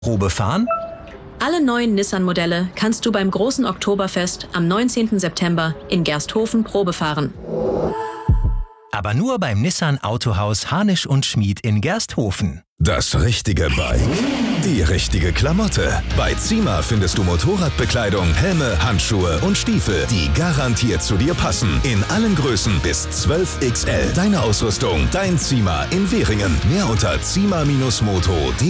Probe fahren? Alle neuen Nissan-Modelle kannst du beim großen Oktoberfest am 19. September in Gersthofen Probe fahren. Aber nur beim Nissan Autohaus Harnisch und Schmid in Gersthofen. Das richtige Bike, die richtige Klamotte. Bei Zima findest du Motorradbekleidung, Helme, Handschuhe und Stiefel, die garantiert zu dir passen. In allen Größen bis 12XL. Deine Ausrüstung, dein Zima in Währingen. Mehr unter zima-moto.de.